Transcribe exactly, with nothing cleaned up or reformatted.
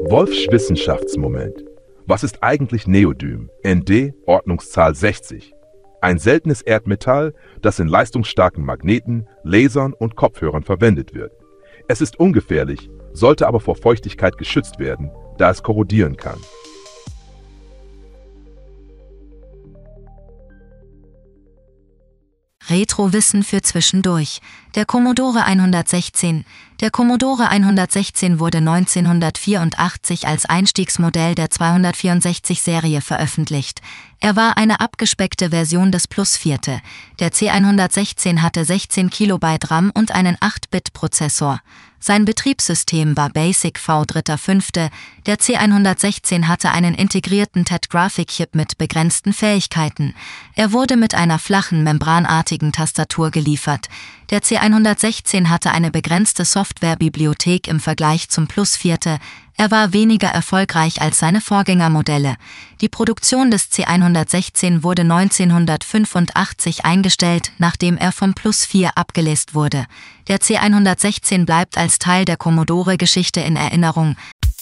Wolffsch Wissenschaftsmoment. Was ist eigentlich Neodym? N D, Ordnungszahl sechzig. Ein seltenes Erdmetall, das in leistungsstarken Magneten, Lasern und Kopfhörern verwendet wird. Es ist ungefährlich, sollte aber vor Feuchtigkeit geschützt werden, da es korrodieren kann. Retrowissen für zwischendurch. Der Commodore hundertsechzehn. Der Commodore hundertsechzehn wurde neunzehnhundertvierundachtzig als Einstiegsmodell der zweihundertvierundsechzig-Serie veröffentlicht. Er war eine abgespeckte Version des Plus vier. Der C hundertsechzehn hatte sechzehn Kilobyte RAM und einen acht Bit Prozessor. Sein Betriebssystem war BASIC V fünf. Der C hundertsechzehn hatte einen integrierten T E D-Grafikchip mit begrenzten Fähigkeiten. Er wurde mit einer flachen, membranartigen Tastatur geliefert. Der C hundertsechzehn hatte eine begrenzte Softwarebibliothek im Vergleich zum Plus vier. Er war weniger erfolgreich als seine Vorgängermodelle. Die Produktion des C hundertsechzehn wurde neunzehnhundertfünfundachtzig eingestellt, nachdem er vom Plus vier abgelöst wurde. Der C hundertsechzehn bleibt als Teil der Commodore-Geschichte in Erinnerung.